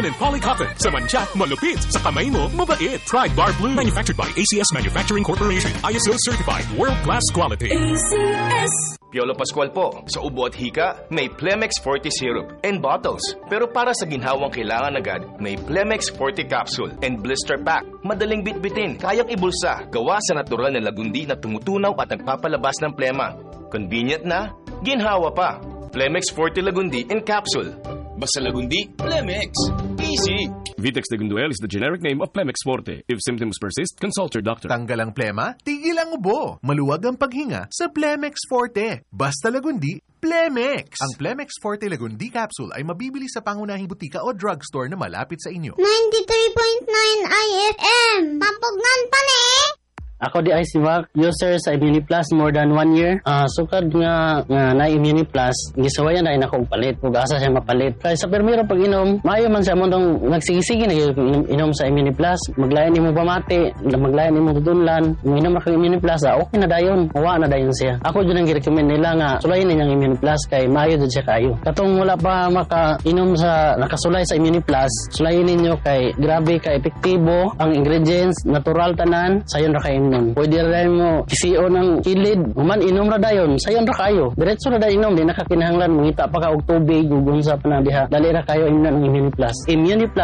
and polycotton. Sa mancha, malupit. Sa kamay mo, mabait. Try Bar Blue. Manufactured by ACS Manufacturing Corporation. ISO certified. World-class quality. ACS. Piolo Pascual po. Sa ubo at hika, may Plemex Forte Syrup and bottles. Pero para sa ginhawang kailangan agad, may Plemex Forte Capsule and Blister Pack. Madaling bitbitin, kayang ibulsa. Gawa sa natural na lagundi na tumutunaw at nagpapalabas ng plema. Convenient na, ginhawa pa. Plemex Forte Lagundi in Capsule. Basta Lagundi, Plemex. Easy! Vitex Tegunduel is the generic name of Plemex Forte. If symptoms persist, consult your doctor. Tanggal ang plema, tigil ang ubo. Maluwag ang paghinga sa Plemex Forte. Basta Lagundi, Plemex. Ang Plemex Forte Lagundi Capsule ay mabibili sa pangunahing butika o drugstore na malapit sa inyo. 93.9 IFM. Pampugnan pa ni! Ako di ay si Mac, user sa Immuniplus more than 1 year. Sukad nga na Immuniplus, gisawayan na ako palit. Kung asa siya mapalit. Kaya sa permiro pag inom, maayo man siya mo nung nagsigi-sige na inom sa Immuniplus. Maglayan mo pamati, maglayan mo tudunlan. Inom ako Immuniplus, okay na dayon. Mawa na dayon siya. Ako dyan ang girecommend nila nga, sulayin ninyang Immuniplus kay maayo dyan siya kayo. Katong wala pa makainom sa, nakasulay sa Immuniplus, sulayin ninyo kay grabe ka epektibo, ang ingredients, natural tanan, sayon ra kayo. Pwede rin mo kisiyo ng kilid. Human inom ra dayon. Sayon ra kayo. Diretso ra dayon inom. Di nakakinahanglan. Mungita pa ka og tubig. Gugunsa pa na diha. Dali ra kayo inom ng Immuniplus. Immuniplus.